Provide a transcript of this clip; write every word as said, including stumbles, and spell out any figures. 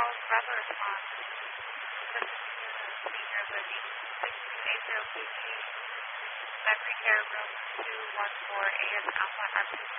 call is Bravo Response. This is the Senior Living six two eight zero P T, Memory Care Room two one four A S Alpha R P